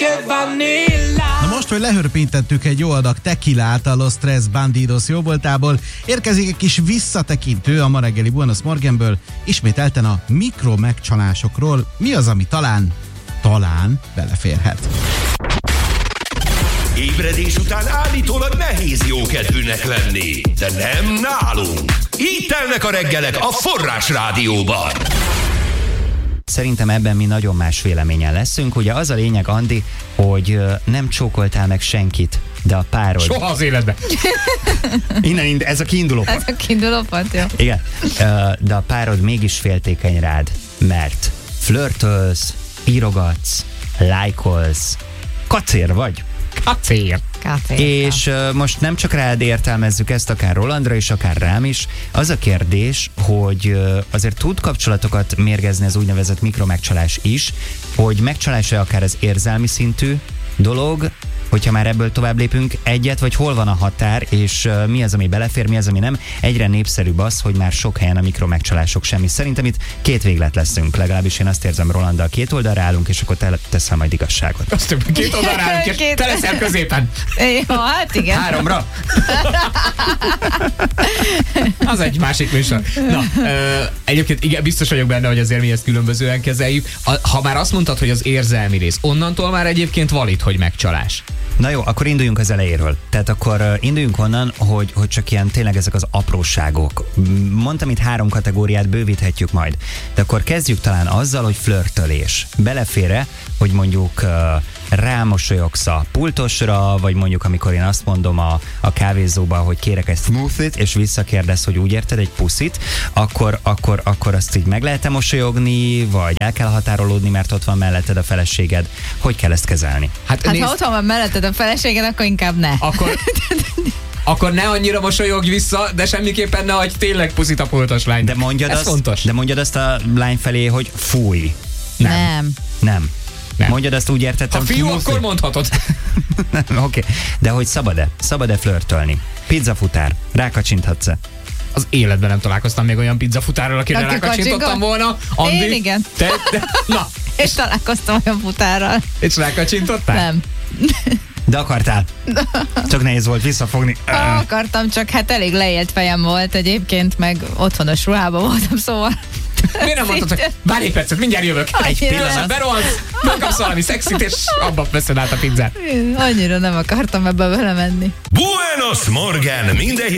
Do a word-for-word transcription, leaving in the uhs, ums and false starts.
Na most, hogy lehörpintettük egy jó adag tekilát a Los Tres Bandidos jóvoltából, érkezik egy kis visszatekintő a ma reggeli Buenos Morgenből, ismételten a mikromegcsalásokról. Mi az, ami talán, talán beleférhet? Ébredés után állítólag nehéz jókedvűnek lenni, de nem nálunk. Így telnek a reggelek a Forrás Rádióban. Szerintem ebben mi nagyon más véleményen leszünk. Ugye az a lényeg, Andi, hogy nem csókoltál meg senkit, de a párod... Soha az életben. Innen ind- ez a kiinduló pont. Ez a kiinduló pont, jó. Igen, de a párod mégis féltékeny rád, mert flörtölsz, írogatsz, lájkolsz, kacér vagy. Kacér. Kacér. És uh, most nem csak rád értelmezzük ezt, akár Rolandra is, akár rám is. Az a kérdés, hogy uh, azért tud kapcsolatokat mérgezni az úgynevezett mikromegcsalás is, hogy megcsalás-e akár az érzelmi szintű dolog, hogyha már ebből tovább lépünk egyet, vagy hol van a határ, és uh, mi az, ami belefér, mi az, ami nem. Egyre népszerűbb az, hogy már sok helyen a mikromegcsalások semmi. Szerintem itt két véglet leszünk, legalábbis én azt érzem, Rolanddal két oldalra állunk, és akkor te teszel majd igazságot. Azt két oldalra állunk, és Két- te leszel középen. Jó, hát igen. Háromra? Az egy másik műsor. Na, ö, egyébként igen, biztos vagyok benne, hogy azért mi ezt különbözően kezeljük. A, ha már azt mondtad, hogy az érzelmi rész, onnantól már egyébként valid, hogy megcsalás. Na jó, akkor induljunk az elejéről. Tehát akkor uh, induljunk onnan, hogy, hogy csak ilyen tényleg ezek az apróságok. Mondtam itt három kategóriát, bővíthetjük majd. De akkor kezdjük talán azzal, hogy flörtölés. Belefér-e, hogy mondjuk uh, rámosolyogsz a pultosra, vagy mondjuk amikor én azt mondom a, a kávézóba, hogy kérek egy smoothie-t, és visszakérdez, hogy úgy érted egy puszit, akkor, akkor, akkor azt így meg lehet-e mosolyogni, vagy el kell határolódni, mert ott van melletted a feleséged. Hogy kell ezt kezelni? Hát nézd, ha otthon van melletted a feleséged, akkor inkább ne. akkor, akkor ne annyira mosolyogj vissza, de semmiképpen ne hagyj tényleg puszit a pultos lány. De mondjad, Ez azt, fontos. de mondjad azt a lány felé, hogy fúj. Nem. Nem. Nem. Nem. Mondjad azt, úgy értettem. Ha fiú, smoothie. akkor mondhatod. Oké, okay. De hogy szabad-e? Szabad-e flörtölni? Pizzafutár, rákacsinthatsz-e? Az életben nem találkoztam még olyan pizzafutárral, akire Aki rákacsintottam kacsingat? volna. Andi, Én igen. Te, te, na, És találkoztam olyan futárral. és rákacsintottál? Nem. De akartál? Csak nehéz volt visszafogni. Ha akartam, csak hát elég leélt fejem volt egyébként, meg otthonos ruhában voltam, szóval... Miért nem mondtad, hogy várj egy percet, mindjárt jövök. Egy Annyira pillanat, nem. berohansz, megkapsz valami szexit, és abba veszed át a pizzát. Annyira nem akartam ebbe belemenni. Buenos Morgen, minden